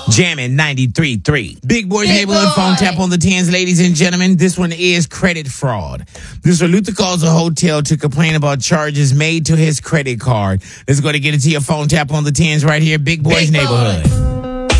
Jamming 93.3. Big Boy's Big Neighborhood Boy. phone tap on the 10s, ladies and gentlemen. This one is credit fraud. Mr. Luther calls a hotel to complain about charges made to his credit card. Let's go to get it to your phone tap on the 10s right here. Big Boy's Big Boy. Neighborhood.